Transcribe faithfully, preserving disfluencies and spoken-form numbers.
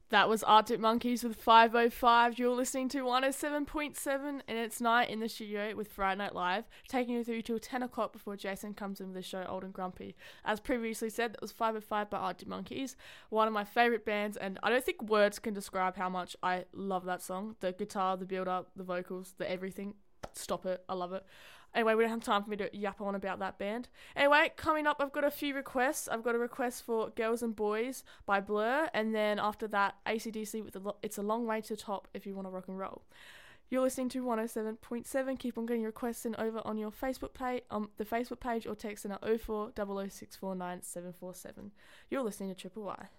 That was Arctic Monkeys with five oh five. You're listening to one oh seven point seven, and it's night in the studio with Friday Night Live, taking you through till ten o'clock before Jason comes in with the show Old and Grumpy. As previously said, that was five oh five by Arctic Monkeys, one of my favourite bands, and I don't think words can describe how much I love that song. The guitar, the build-up, the vocals, the everything. Stop it. I love it. Anyway, we don't have time for me to yap on about that band. Anyway, coming up, I've got a few requests. I've got a request for Girls and Boys by Blur, and then after that, A C D C with the lo- It's a Long Way to the Top if you want to rock and roll. You're listening to one oh seven point seven. Keep on getting your requests in over on your Facebook page, on the Facebook page, or text in at oh four oh oh six four nine seven four seven. You're listening to Triple Y.